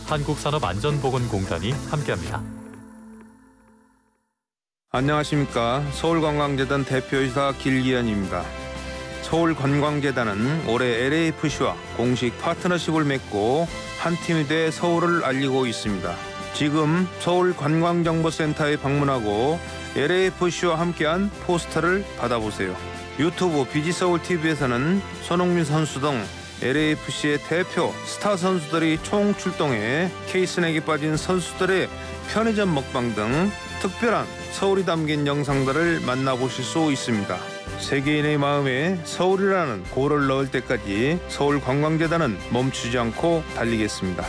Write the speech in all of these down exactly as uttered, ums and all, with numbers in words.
한국산업안전보건공단이 함께합니다. 안녕하십니까. 서울관광재단 대표이사 길기현입니다. 서울관광재단은 올해 엘에이에프씨와 공식 파트너십을 맺고 한 팀이 돼 서울을 알리고 있습니다. 지금 서울관광정보센터에 방문하고 엘에이에프씨와 함께한 포스터를 받아보세요. 유튜브 비지서울티비에서는 손흥민 선수 등 엘에이에프씨의 대표 스타 선수들이 총 출동해 케이스넥에 빠진 선수들의 편의점 먹방 등 특별한 서울이 담긴 영상들을 만나보실 수 있습니다. 세계인의 마음에 서울이라는 고를 넣을 때까지 서울관광재단은 멈추지 않고 달리겠습니다.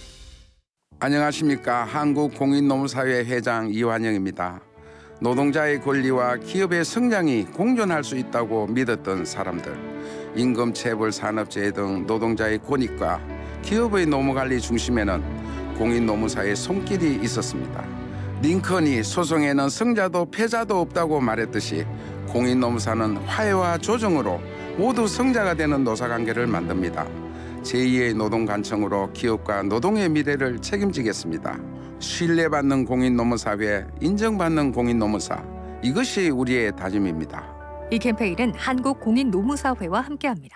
안녕하십니까. 한국공인노무사회 회장 이완영입니다. 노동자의 권리와 기업의 성장이 공존할 수 있다고 믿었던 사람들, 임금 체불 산업재해 등 노동자의 권익과 기업의 노무관리 중심에는 공인노무사의 손길이 있었습니다. 링컨이 소송에는 승자도 패자도 없다고 말했듯이 공인노무사는 화해와 조정으로 모두 성자가 되는 노사관계를 만듭니다. 제이의 노동관청으로 기업과 노동의 미래를 책임지겠습니다. 신뢰받는 공인노무사회, 인정받는 공인노무사, 이것이 우리의 다짐입니다. 이 캠페인은 한국공인노무사회와 함께합니다.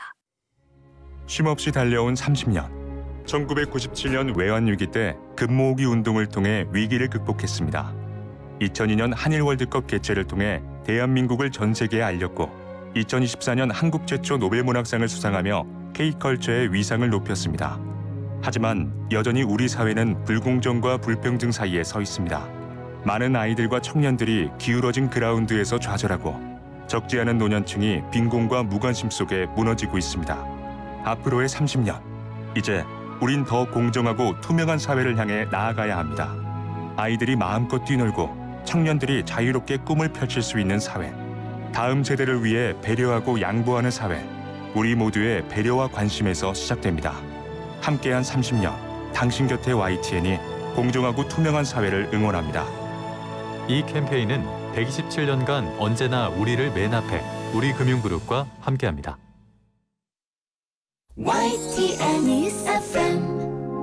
쉼없이 달려온 삼십 년. 천구백구십칠 년 외환위기 때 금모으기 운동을 통해 위기를 극복했습니다. 이천이 년 한일 월드컵 개최를 통해 대한민국을 전 세계에 알렸고 이천이십사 년 한국 최초 노벨문학상을 수상하며 K컬처의 위상을 높였습니다. 하지만 여전히 우리 사회는 불공정과 불평등 사이에 서 있습니다. 많은 아이들과 청년들이 기울어진 그라운드에서 좌절하고 적지 않은 노년층이 빈곤과 무관심 속에 무너지고 있습니다. 앞으로의 삼십 년, 이제 우린 더 공정하고 투명한 사회를 향해 나아가야 합니다. 아이들이 마음껏 뛰놀고 청년들이 자유롭게 꿈을 펼칠 수 있는 사회, 다음 세대를 위해 배려하고 양보하는 사회, 우리 모두의 배려와 관심에서 시작됩니다. 함께한 삼십 년, 당신 곁에 와이티엔이 공정하고 투명한 사회를 응원합니다. 이 캠페인은 백이십칠 년간 언제나 우리를 맨 앞에 우리금융그룹과 함께합니다. 와이티엔 News 에프엠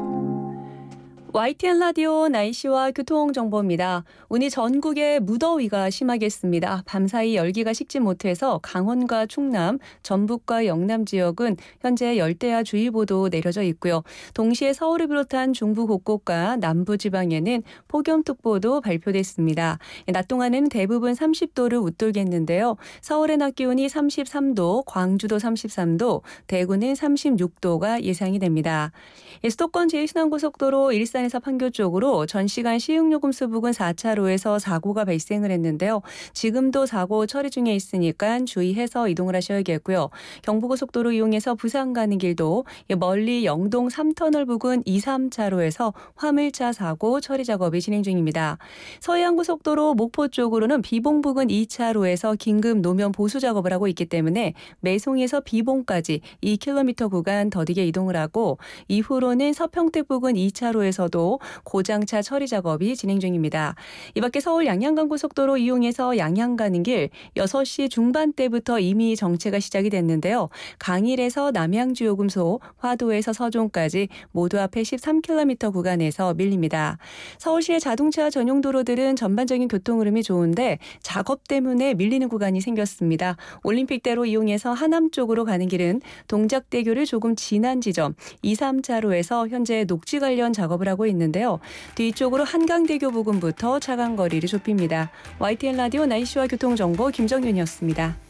와이티엔 라디오 날씨와 교통정보입니다. 오늘 전국에 무더위가 심하겠습니다. 밤사이 열기가 식지 못해서 강원과 충남, 전북과 영남 지역은 현재 열대야주의보도 내려져 있고요. 동시에 서울을 비롯한 중부 곳곳과 남부 지방에는 폭염특보도 발표됐습니다. 낮 동안은 대부분 삼십 도를 웃돌겠는데요. 서울의 낮 기온이 삼십삼 도, 광주도 삼십삼 도, 대구는 삼십육 도가 예상이 됩니다. 수도권 제일순환고속도로 일산에서 판교 쪽으로 전시간 시흥요금소 부근 사 차로에서 사고가 발생을 했는데요. 지금도 사고 처리 중에 있으니까 주의해서 이동을 하셔야겠고요. 경부고속도로 이용해서 부산 가는 길도 멀리 영동 삼 터널 부근 이, 삼 차로에서 화물차 사고 처리 작업이 진행 중입니다. 서해안고속도로 목포 쪽으로는 비봉 부근 이 차로에서 긴급 노면 보수 작업을 하고 있기 때문에 매송에서 비봉까지 이 킬로미터 구간 더디게 이동을 하고 이후로는 서평택 부근 이 차로에서도 고장차 처리 작업이 진행 중입니다. 이 밖에 서울 양양간고속도로 이용해서 양양 가는 길 여섯 시 중반대부터 이미 정체가 시작이 됐는데요. 강일에서 남양주요금소, 화도에서 서종까지 모두 앞에 십삼 킬로미터 구간에서 밀립니다. 서울시의 자동차 전용 도로들은 전반적인 교통 흐름이 좋은데 작업 때문에 밀리는 구간이 생겼습니다. 올림픽대로 이용해서 하남 쪽으로 가는 길은 동작대교를 조금 지난 지점 이, 삼 차로에서 현재 녹지 관련 작업을 하고 있는데요. 뒤쪽으로 한강대교 부근부터 차간 거리를 좁힙니다. 와이티엔 라디오 날씨와 교통정보 김정윤이었습니다.